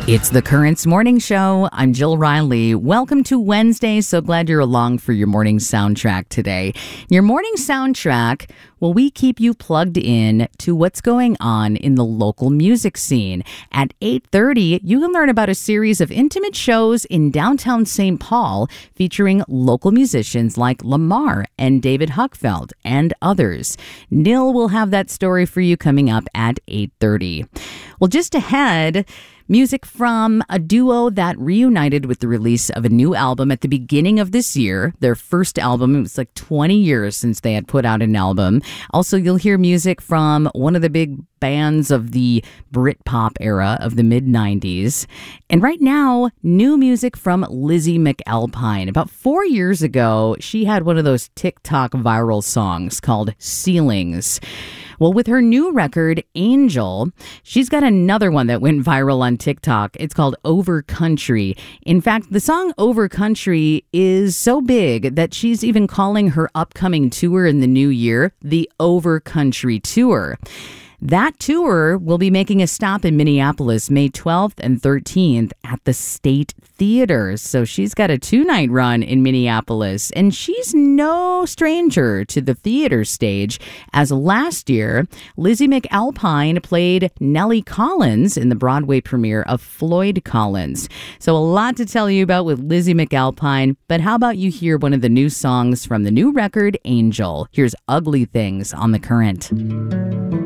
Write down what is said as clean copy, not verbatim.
It's the Currents Morning Show. I'm Jill Riley. Welcome to Wednesday. So glad you're along for your morning soundtrack today. Your morning soundtrack, well, we keep you plugged in to what's going on in the local music scene. At 8:30, you can learn about a series of intimate shows in downtown St. Paul featuring local musicians like Lamar and David Huckfeld and others. Neil will have that story for you coming up at 8:30. Well, just ahead, music from a duo that reunited with the release of a new album at the beginning of this year. Their first album, it was like 20 years since they had put out an album. Also, you'll hear music from one of the big bands of the Britpop era of the mid-90s. And right now, new music from Lizzie McAlpine. About 4 years ago, she had one of those TikTok viral songs called Ceilings. Well, with her new record, Angel, she's got another one that went viral on TikTok. It's called Over Country. In fact, the song Over Country is so big that she's even calling her upcoming tour in the new year the Over Country Tour. That tour will be making a stop in Minneapolis May 12th and 13th at the State Theater. So she's got a 2-night run in Minneapolis, and she's no stranger to the theater stage, as last year, Lizzie McAlpine played Nellie Collins in the Broadway premiere of Floyd Collins. So a lot to tell you about with Lizzie McAlpine, but how about you hear one of the new songs from the new record, Angel? Here's Ugly Things on The Current.